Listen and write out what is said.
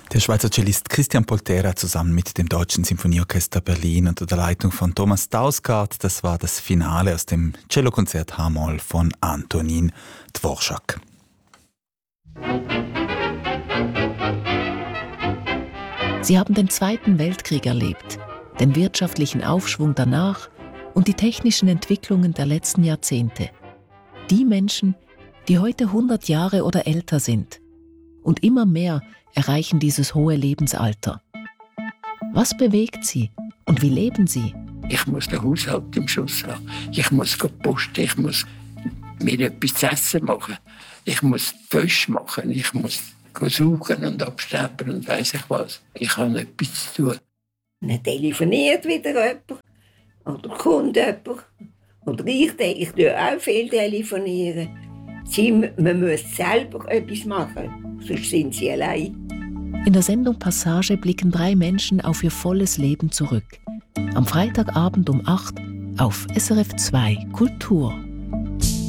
Der Schweizer Cellist Christian Poltera zusammen mit dem Deutschen Sinfonieorchester Berlin unter der Leitung von Thomas Dausgaard. Das war das Finale aus dem Cellokonzert H-Moll von Antonin Dvorak. Sie haben den Zweiten Weltkrieg erlebt, den wirtschaftlichen Aufschwung danach und die technischen Entwicklungen der letzten Jahrzehnte. Die Menschen, die heute 100 Jahre oder älter sind und immer mehr erreichen dieses hohe Lebensalter. Was bewegt sie und wie leben sie? Ich muss den Haushalt im Schuss haben. Ich muss posten, ich muss mir etwas zu essen machen. Ich muss Wäsche machen, ich muss suchen und abstempeln und weiss ich was. Ich habe etwas zu tun. Dann telefoniert wieder jemand oder kommt jemand. Oder ich tue auch viel telefonieren. Man muss selber etwas machen, sonst sind sie allein. In der Sendung Passage blicken 3 Menschen auf ihr volles Leben zurück. Am Freitagabend um 8 auf SRF 2 Kultur.